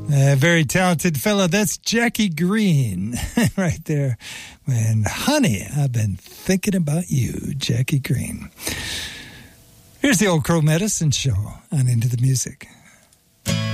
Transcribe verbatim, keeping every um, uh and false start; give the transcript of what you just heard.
A very talented fellow. That's Jackie Green right there. And honey, I've been thinking about you, Jackie Green. Here's the Old Crow Medicine Show on Into the Music.